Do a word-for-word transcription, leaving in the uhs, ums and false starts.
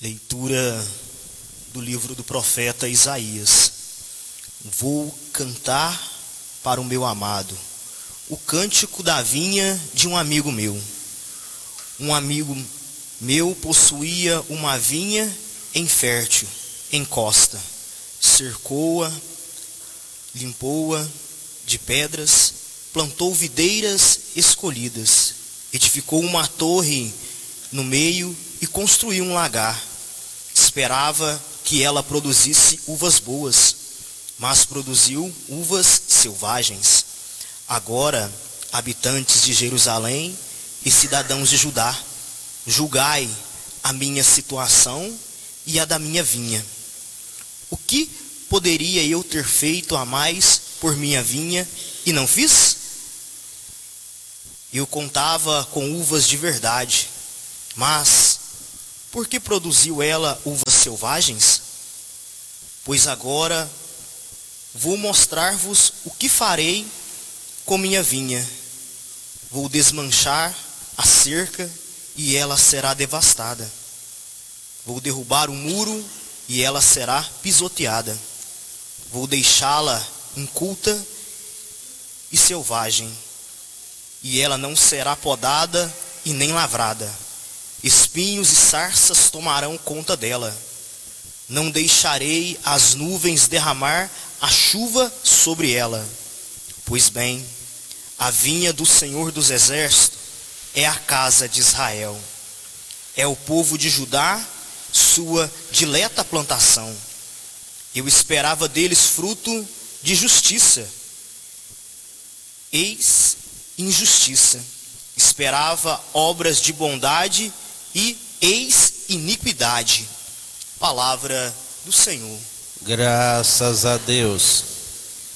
Leitura do livro do profeta Isaías. Vou cantar para o meu amado o cântico da vinha de um amigo meu. Um amigo meu possuía uma vinha em fértil, em costa. Cercou-a, limpou-a de pedras, plantou videiras escolhidas, edificou uma torre no meio e construiu um lagar. Esperava que ela produzisse uvas boas, mas produziu uvas selvagens. Agora, habitantes de Jerusalém e cidadãos de Judá, julgai a minha situação e a da minha vinha. O que poderia eu ter feito a mais por minha vinha e não fiz? Eu contava com uvas de verdade, mas por que produziu ela uvas selvagens? Pois agora vou mostrar-vos o que farei com minha vinha. Vou desmanchar a cerca e ela será devastada. Vou derrubar o muro e ela será pisoteada. Vou deixá-la inculta e selvagem, e ela não será podada e nem lavrada. Espinhos e sarças tomarão conta dela. Não deixarei as nuvens derramar a chuva sobre ela. Pois bem, a vinha do Senhor dos Exércitos é a casa de Israel. É o povo de Judá, sua dileta plantação. Eu esperava deles fruto de justiça. Eis injustiça. Esperava obras de bondade e eis iniquidade. Palavra do Senhor. Graças a Deus.